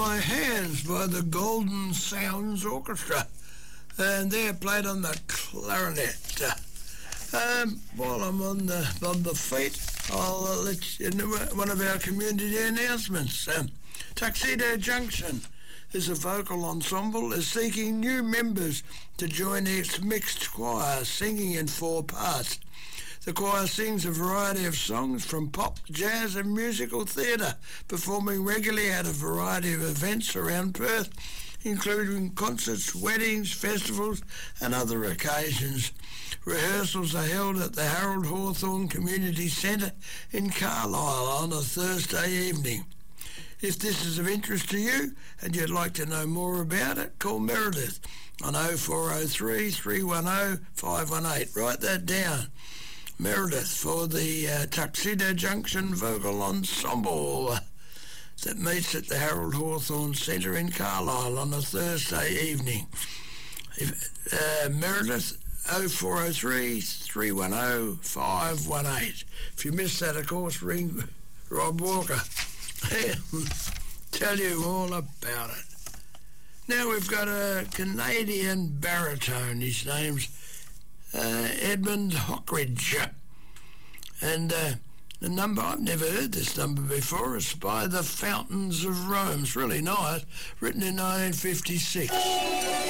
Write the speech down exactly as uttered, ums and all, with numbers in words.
My Hands by the Golden Sounds Orchestra, and they're played on the clarinet. Um, while I'm on the on the feet, I'll uh, let you know one of our community announcements. Um, Tuxedo Junction is a vocal ensemble is seeking new members to join its mixed choir, singing in four parts. The choir sings a variety of songs from pop, jazz and musical theatre, performing regularly at a variety of events around Perth, including concerts, weddings, festivals and other occasions. Rehearsals are held at the Harold Hawthorne Community Centre in Carlisle on a Thursday evening. If this is of interest to you and you'd like to know more about it, call Meredith on oh four oh three, three one oh, five one eight. Write that down. Meredith for the uh, Tuxedo Junction Vocal Ensemble that meets at the Harold Hawthorne Centre in Carlisle on a Thursday evening. If, uh, Meredith, oh four oh three, three one oh, five one eight. If you missed that, of course, ring Rob Walker. He'll tell you all about it. Now we've got a Canadian baritone. His name's uh, Edmund Hockridge. And uh, the number, I've never heard this number before, it's by the Fountains of Rome. It's really nice, written in nineteen fifty-six.